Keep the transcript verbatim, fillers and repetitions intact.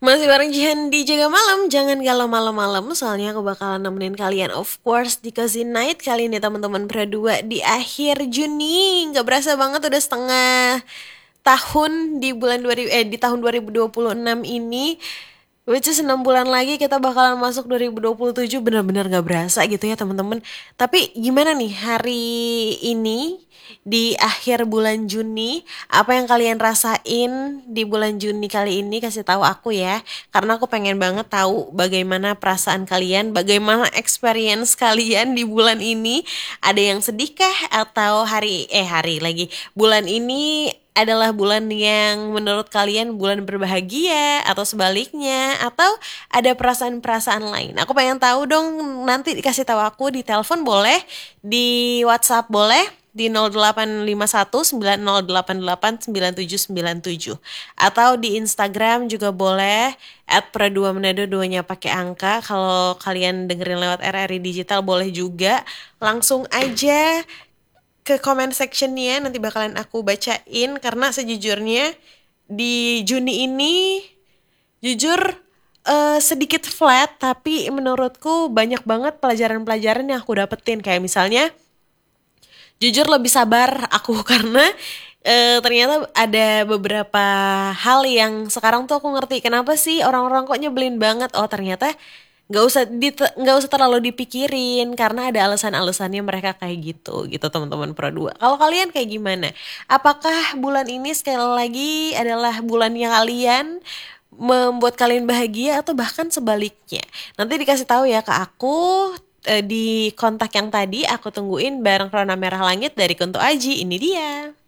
Masih bareng Jihan di Jaga Malam. Jangan galau malam-malam, soalnya aku bakalan nemenin kalian of course di Cozy Night kali ini teman-teman berdua di akhir Juni. Nggak berasa banget udah setengah tahun di bulan dua ribu, eh di tahun dua ribu dua puluh enam ini. Which is enam bulan lagi kita bakalan masuk dua ribu dua puluh tujuh. Benar-benar gak berasa gitu ya teman-teman. Tapi gimana nih hari ini di akhir bulan Juni? Apa yang kalian rasain di bulan Juni kali ini? Kasih tahu aku ya. Karena aku pengen banget tahu bagaimana perasaan kalian, bagaimana experience kalian di bulan ini. Ada yang sedih kah? Atau hari eh hari lagi bulan ini adalah bulan yang menurut kalian bulan berbahagia atau sebaliknya, atau ada perasaan-perasaan lain? Aku pengen tahu dong, nanti dikasih tahu aku di telepon boleh, di WhatsApp boleh, di nol delapan lima satu sembilan nol delapan delapan sembilan tujuh sembilan tujuh, atau di Instagram juga boleh at pradua menado, duanya pakai angka. Kalau kalian dengerin lewat R R I Digital boleh juga, langsung aja ke comment sectionnya, nanti bakalan aku bacain. Karena sejujurnya di Juni ini jujur eh, sedikit flat, tapi menurutku banyak banget pelajaran-pelajaran yang aku dapetin. Kayak misalnya jujur lebih sabar aku karena eh, ternyata ada beberapa hal yang sekarang tuh aku ngerti kenapa sih orang-orang kok nyebelin banget. Oh ternyata nggak usah di nggak usah terlalu dipikirin karena ada alasan-alasannya mereka kayak gitu gitu teman-teman Pro dua. Kalau kalian kayak gimana? Apakah bulan ini sekali lagi adalah bulannya kalian, membuat kalian bahagia atau bahkan sebaliknya? Nanti dikasih tahu ya ke aku eh, di kontak yang tadi aku tungguin bareng Rona Merah Langit dari Kunto Aji. Ini dia.